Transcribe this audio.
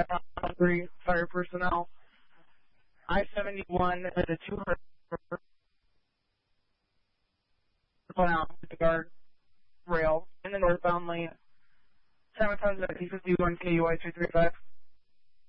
3 fire personnel. I-71 at the 200 now with the guard rail in the northbound lane. San Antonio at P51 KUI 235.